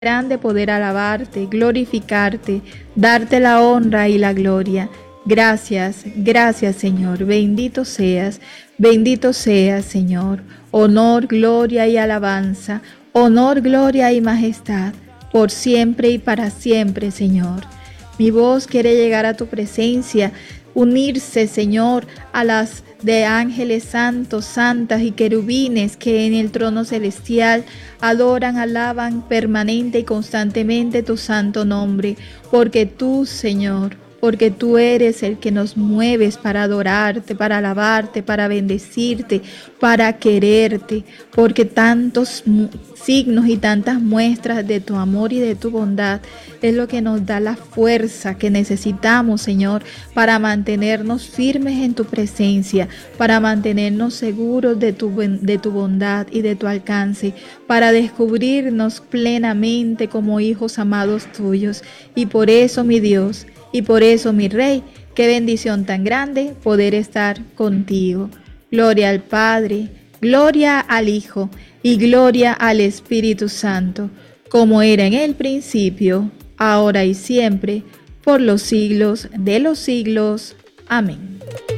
grande poder alabarte, glorificarte, darte la honra y la gloria. Gracias, gracias Señor, bendito seas Señor. Honor, gloria y alabanza, honor, gloria y majestad, por siempre y para siempre Señor. Mi voz quiere llegar a tu presencia, unirse Señor a las de ángeles santos, santas y querubines que en el trono celestial adoran, alaban permanente y constantemente tu santo nombre, porque tú, Señor, porque tú eres el que nos mueves para adorarte, para alabarte, para bendecirte, para quererte, porque tantos signos y tantas muestras de tu amor y de tu bondad es lo que nos da la fuerza que necesitamos, Señor, para mantenernos firmes en tu presencia, para mantenernos seguros de tu bondad y de tu alcance, para descubrirnos plenamente como hijos amados tuyos. Y por eso, mi Dios, y por eso, mi Rey, qué bendición tan grande poder estar contigo. Gloria al Padre, gloria al Hijo y gloria al Espíritu Santo, como era en el principio, ahora y siempre, por los siglos de los siglos. Amén.